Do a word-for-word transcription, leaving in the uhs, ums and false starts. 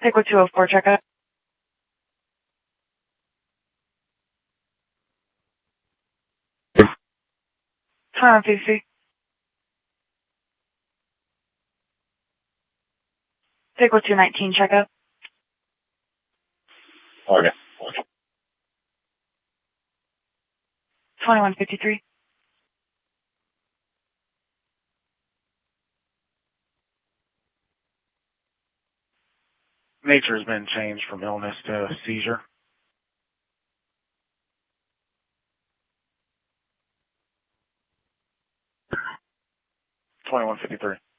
Take with two oh four, check out. twenty-one fifty-three. Take with two nineteen, check out. Okay. twenty-one fifty-three. Nature has been changed from illness to seizure. twenty-one fifty-three.